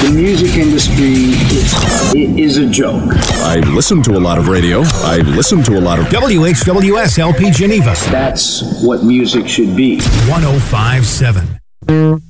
The music industry is a joke. I listen to a lot of radio. I listen to a lot of WHWS LP Geneva. That's what music should be. 105.7.